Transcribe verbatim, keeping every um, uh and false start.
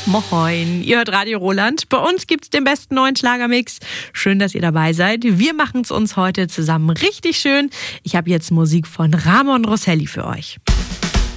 Moin, ihr hört Radio Roland. Bei uns gibt's den besten neuen Schlagermix. Schön, dass ihr dabei seid. Wir machen's uns heute zusammen richtig schön. Ich habe jetzt Musik von Ramon Rosselli für euch.